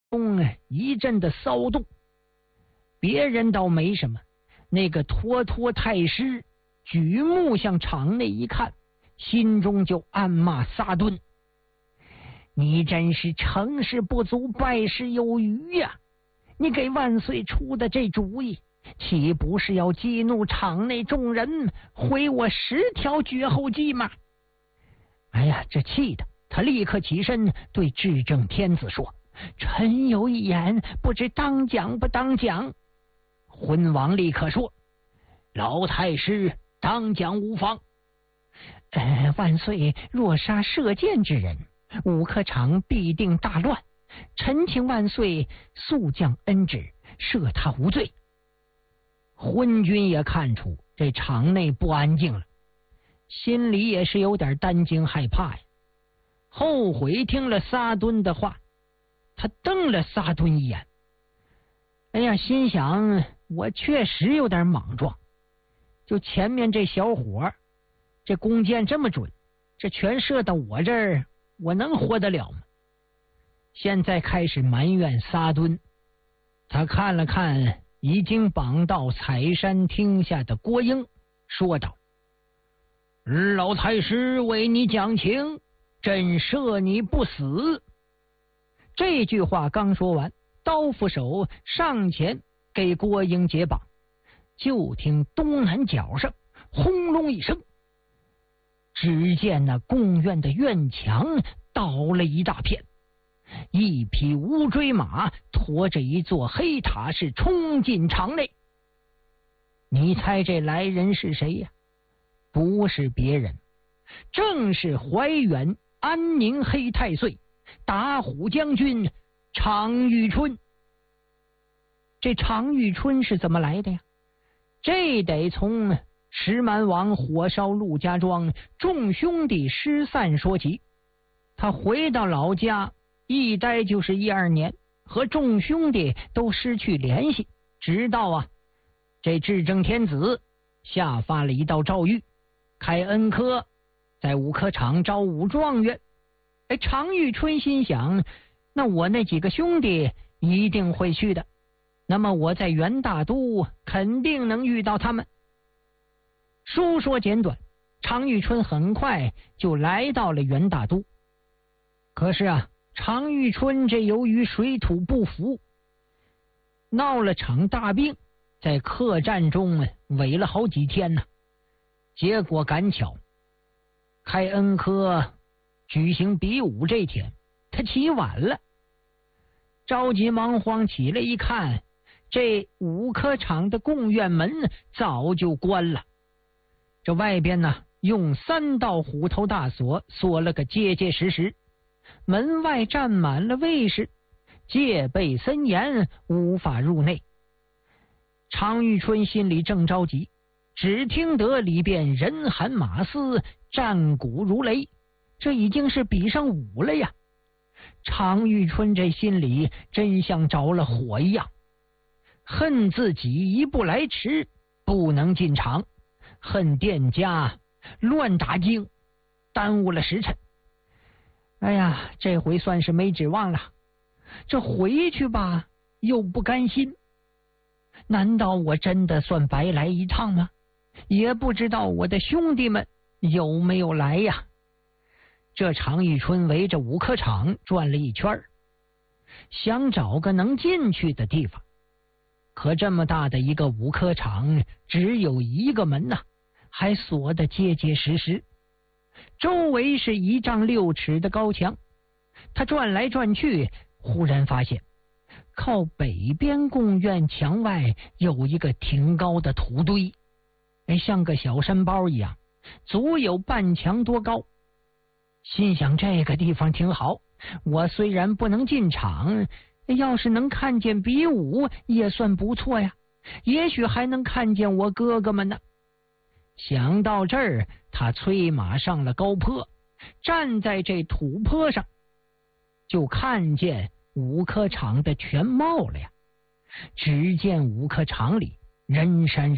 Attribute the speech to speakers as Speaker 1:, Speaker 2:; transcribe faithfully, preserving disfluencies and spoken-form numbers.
Speaker 1: 中一阵的骚动。别人倒没什么，那个托托太师举目向场内一看，心中就暗骂撒敦：你真是成事不足败事有余呀、啊！你给万岁出的这主意，岂不是要激怒场内众人，毁我十条绝后计吗？哎呀，这气的他立刻起身对至正天子说：臣有一言，不知当讲不当讲。昏王立刻说：老太师当讲无妨。呃，万岁若杀射箭之人，武科场必定大乱，臣请万岁速降恩旨，赦他无罪。昏君也看出这场内不安静了，心里也是有点担惊害怕呀。后悔听了撒敦的话，他瞪了撒敦一眼。哎呀，心想我确实有点莽撞，就前面这小伙，这弓箭这么准，这全射到我这儿，我能活得了吗？现在开始埋怨撒敦。他看了看已经绑到采山厅下的郭英，说道：老太师为你讲情，朕赦你不死。这句话刚说完，刀斧手上前给郭英解绑，就听东南角上轰隆一声，只见那贡院的院墙倒了一大片，一匹乌骓马驮着一座黑塔式冲进场内。你猜这来人是谁呀？不是别人，正是怀远安宁黑太岁打虎将军常遇春。这常遇春是怎么来的呀？这得从石蛮王火烧陆家庄，众兄弟失散说起。他回到老家一待就是一二年，和众兄弟都失去联系，直到啊这至正天子下发了一道诏谕，开恩科，在武科场招武状元。哎，常遇春心想，那我那几个兄弟一定会去的，那么我在元大都肯定能遇到他们。书说简短，常遇春很快就来到了元大都。可是啊，常遇春这由于水土不服，闹了场大病，在客栈中萎了好几天呢。结果赶巧，开恩科举行比武这天，他起晚了，着急忙慌起来一看，这武科场的贡院门早就关了，这外边呢用三道虎头大锁锁了个结结实实，门外站满了卫士，戒备森严，无法入内。常遇春心里正着急，只听得里边人喊马嘶，战鼓如雷，这已经是比上武了呀。常遇春这心里真像着了火一样，恨自己一步来迟，不能进场，恨店家乱打惊，耽误了时辰。哎呀，这回算是没指望了，这回去吧又不甘心，难道我真的算白来一趟吗？也不知道我的兄弟们有没有来呀。这常遇春围着武科场转了一圈，想找个能进去的地方，可这么大的一个武科场只有一个门呐、啊，还锁得结结实实，周围是一丈六尺的高墙。他转来转去，忽然发现靠北边贡院墙外有一个挺高的土堆，像个小山包一样，足有半墙多高。心想这个地方挺好，我虽然不能进场，要是能看见比武也算不错呀，也许还能看见我哥哥们呢。想到这儿，他催马上了高坡，站在这土坡上，就看见武科场的全貌了呀。只见武科场里人山人